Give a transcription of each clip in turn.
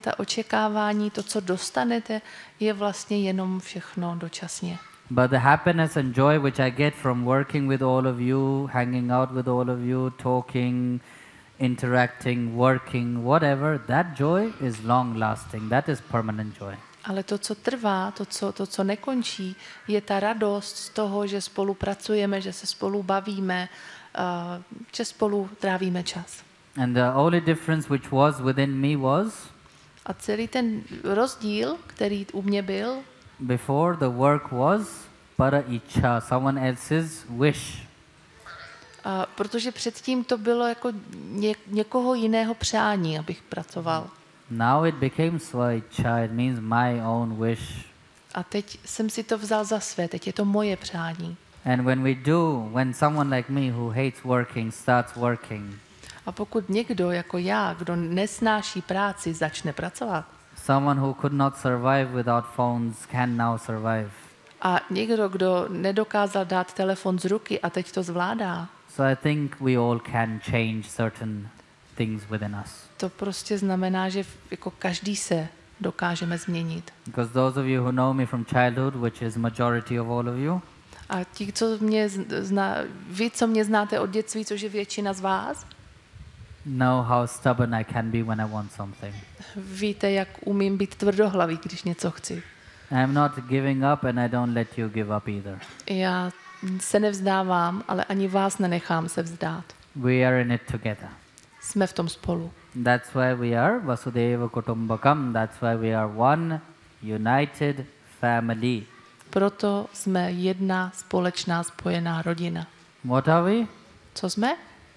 Ta očekávání, to, co dostanete, je vlastně jenom všechno dočasně. But the happiness and joy which I get from working with all of you, hanging out with all of you, talking, interacting, working, whatever, that joy is long lasting. That is permanent joy. Ale to, co trvá, to, co nekončí, je ta radost z toho, že spolupracujeme, že se spolu bavíme, že spolu trávíme čas. And the only difference which was within me was A celý ten rozdíl, který u mě byl, before the work was para icha, someone else's wish. protože předtím to bylo jako někoho jiného přání, abych pracoval. Now it became svaicha, it means my own wish. A teď jsem si to vzal za své, teď je to moje přání. And when someone like me who hates working starts working, A pokud někdo jako já, kdo nesnáší práci, začne pracovat, someone who could not survive without phones can now survive. a někdo, kdo nedokázal dát telefon z ruky a teď to zvládá, So I think we all can change certain things within us. to prostě znamená, že jako každý se dokážeme změnit. Because those of you who know me from childhood, which is majority of all of you, A ti, co mě vy, co mě znáte od dětství, což je většina z vás, know how stubborn I can be when I want something. víte, jak umím být tvrdohlavý, když něco chci. I'm not giving up and I don't let you give up either. Já se nevzdávám, ale ani vás nenechám se vzdát. We are in it together. Jsme v tom spolu. That's why we are Vasudeva Kutumbakam. That's why we are one united family. Proto jsme jedna společná spojená rodina. What are we? Co jsme?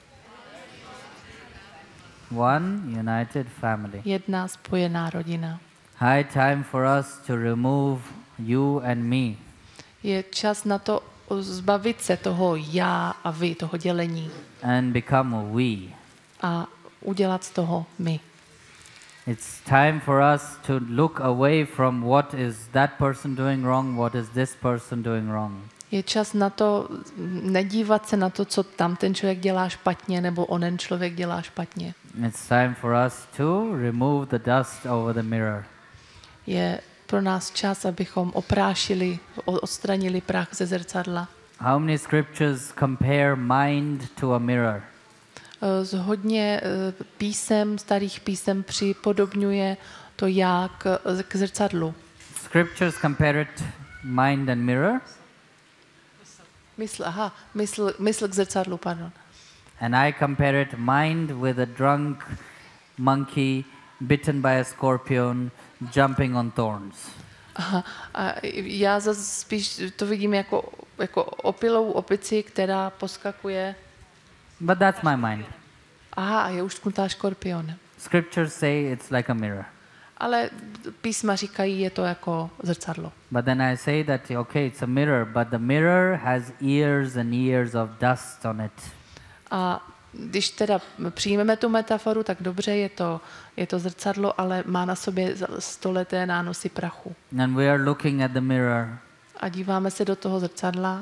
One united family. Jedna spojená rodina. High time for us to remove you and me. Je čas na to zbavit se toho já a vy, toho dělení. And become a we. A udělat z toho my. It's time for us to look away from what is that person doing wrong, what is this person doing wrong. Je čas na to nedívat se na to, co tam ten člověk dělá špatně, nebo onen člověk dělá špatně. It's time for us to remove the dust over the mirror. Je pro nás čas, abychom oprášili, odstranili prach ze zrcadla. How many scriptures compare mind to a mirror? Z hodně písem, starých písem připodobňuje to já k zrcadlu. Scriptures compare it mind and mirror. Mysl k zrcadlu, pardon. And I compare it mind with a drunk monkey bitten by a scorpion jumping on thorns. Aha, a já zase spíš to vidím jako opilou opici, která poskakuje. But that's my mind. Aha, a je už tknutá škorpionem. Scriptures say it's like a mirror. Ale písma říkají, je to jako zrcadlo. But then I say that, okay, it's a mirror, but the mirror has years and years of dust on it. A když teda přijmeme tu metaforu, tak dobře, je to zrcadlo, ale má na sobě stoleté nánosy prachu. And we are looking at the mirror. A díváme se do toho zrcadla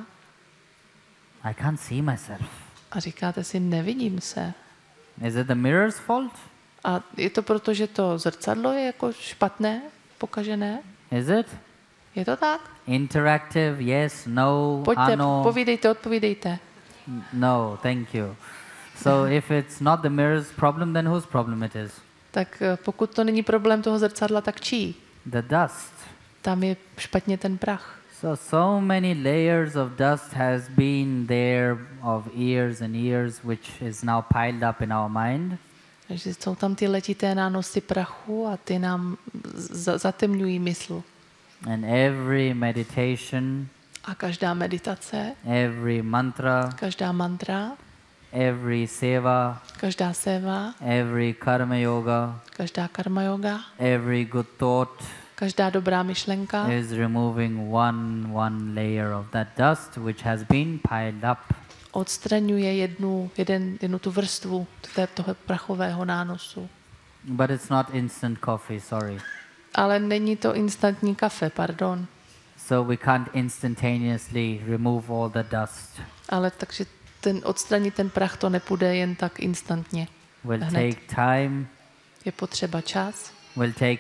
I can't see myself. a říkáte si, nevidím se. Is it the mirror's fault? A je to proto, že to zrcadlo je jako špatné, pokažené? Is it? Je to tak? Interactive, yes, no, Pojďte, ano. odpovídejte. No, thank you. So if it's not the mirror's problem, then whose problem it is? Tak pokud to není problém toho zrcadla, tak čí? The dust. Tam je špatně ten prach. So many layers of dust has been there of years and years, which is now piled up in our mind. Takže jsou tam ty letité nánosy prachu a ty nám zatemňují mysl. And every meditation, A každá meditace, every mantra, každá mantra, every seva, každá seva, every karma yoga, každá karma yoga, every good thought každá dobrá myšlenka is removing one layer of that dust which has been piled up. odstraňuje jednu tu vrstvu toho prachového nánosu. But it's not instant coffee, sorry. Ale není to instantní kafe, pardon. So we can't instantaneously remove all the dust. Ale takže odstranit ten prach to nepůjde jen tak instantně. Will Hned. take time, Je potřeba čas, will take